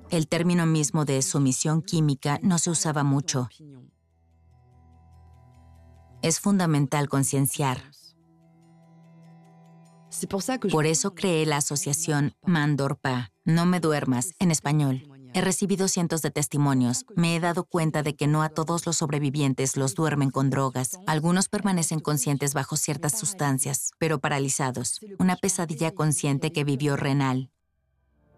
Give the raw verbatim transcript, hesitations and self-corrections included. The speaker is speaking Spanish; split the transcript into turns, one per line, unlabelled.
El término mismo de sumisión química no se usaba mucho. Es fundamental concienciar. Por eso creé la asociación Mandorpa, No me duermas, en español. He recibido cientos de testimonios. Me he dado cuenta de que no a todos los sobrevivientes los duermen con drogas. Algunos permanecen conscientes bajo ciertas sustancias, pero paralizados. Una pesadilla consciente que vivió renal.